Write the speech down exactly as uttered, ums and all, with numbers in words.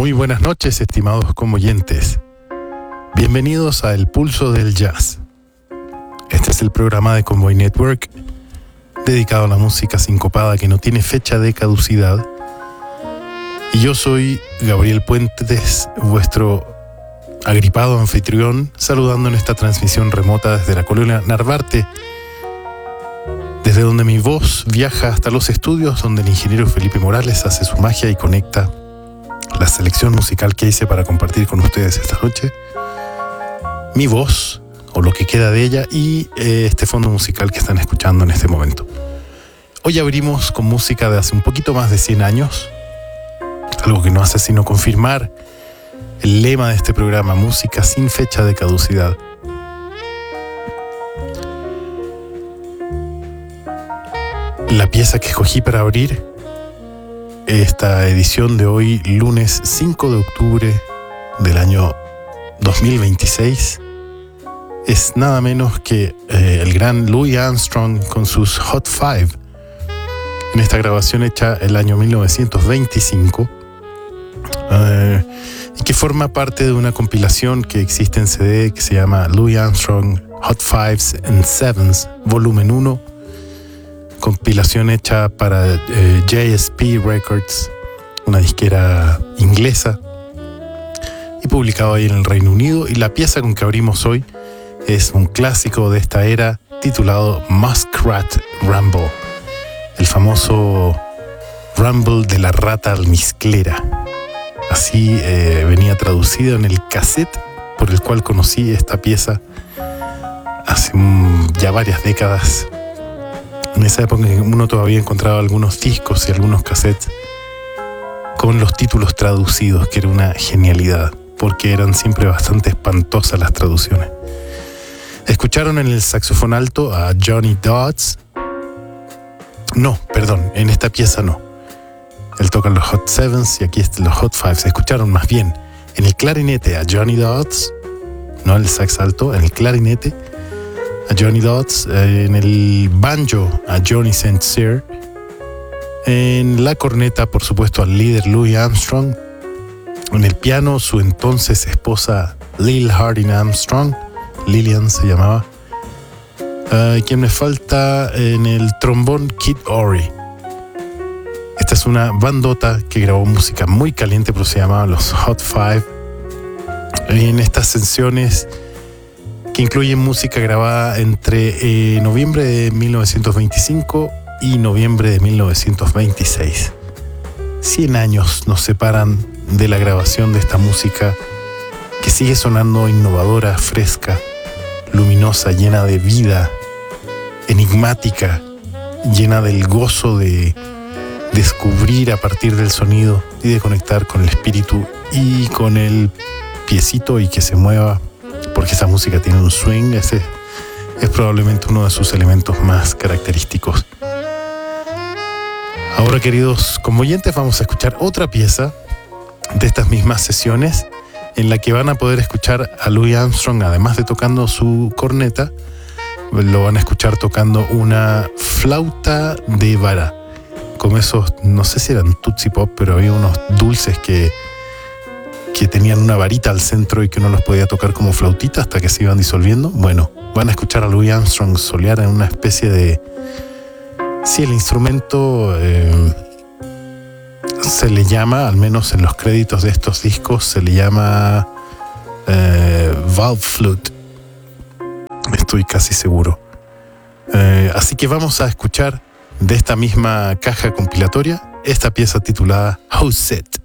Muy buenas noches, estimados convoyentes. Bienvenidos a El Pulso del Jazz. Este es el programa de Convoy Network dedicado a la música sincopada que no tiene fecha de caducidad. Y yo soy Gabriel Puentes, vuestro agripado anfitrión, saludando en esta transmisión remota desde la colonia Narvarte, desde donde mi voz viaja hasta los estudios donde el ingeniero Felipe Morales hace su magia y conecta la selección musical que hice para compartir con ustedes esta noche, mi voz, o lo que queda de ella, y eh, este fondo musical que están escuchando en este momento. Hoy abrimos con música de hace un poquito más de cien años, algo que no hace sino confirmar el lema de este programa: música sin fecha de caducidad. La pieza que escogí para abrir esta edición de hoy, lunes cinco de octubre del año dos mil veintiséis, es nada menos que eh, el gran Louis Armstrong con sus Hot Five, en esta grabación hecha el año mil novecientos veinticinco, eh, y que forma parte de una compilación que existe en C D que se llama Louis Armstrong Hot Fives and Sevens, volumen uno, compilación hecha para eh, J S P Records, una disquera inglesa, y publicado ahí en el Reino Unido. Y la pieza con que abrimos hoy es un clásico de esta era titulado Muskrat Ramble, el famoso rumble de la rata almizclera. Así eh, venía traducido en el cassette por el cual conocí esta pieza hace um, ya varias décadas. En esa época uno todavía encontraba algunos discos y algunos cassettes con los títulos traducidos, que era una genialidad, porque eran siempre bastante espantosas las traducciones. Escucharon en el saxofón alto a Johnny Dodds. No, perdón, en esta pieza no. Él toca los Hot Sevens y aquí los Hot Fives. Escucharon más bien en el clarinete a Johnny Dodds, no en el sax alto, en el clarinete a Johnny Dodds, eh, en el banjo a Johnny Saint Cyr, en la corneta, por supuesto, al líder Louis Armstrong, en el piano su entonces esposa Lil Harding Armstrong, Lillian se llamaba, uh, quien me falta en el trombón Kid Ory. Esta es una bandota que grabó música muy caliente, pero se llamaba los Hot Five, en estas sesiones que incluyen música grabada entre eh, noviembre de mil novecientos veinticinco y noviembre de mil novecientos veintiséis. Cien años nos separan de la grabación de esta música que sigue sonando innovadora, fresca, luminosa, llena de vida, enigmática, llena del gozo de descubrir a partir del sonido y de conectar con el espíritu y con el piecito y que se mueva, porque esa música tiene un swing. Ese es probablemente uno de sus elementos más característicos. Ahora, queridos convoyentes, vamos a escuchar otra pieza de estas mismas sesiones en la que van a poder escuchar a Louis Armstrong, además de tocando su corneta, lo van a escuchar tocando una flauta de vara, como esos, no sé si eran Tootsie Pop, pero había unos dulces que que tenían una varita al centro y que uno los podía tocar como flautita hasta que se iban disolviendo. Bueno, van a escuchar a Louis Armstrong solear en una especie de... Sí, el instrumento eh, se le llama, al menos en los créditos de estos discos, se le llama eh, valve flute. Estoy casi seguro. Eh, así que vamos a escuchar de esta misma caja compilatoria esta pieza titulada House Set.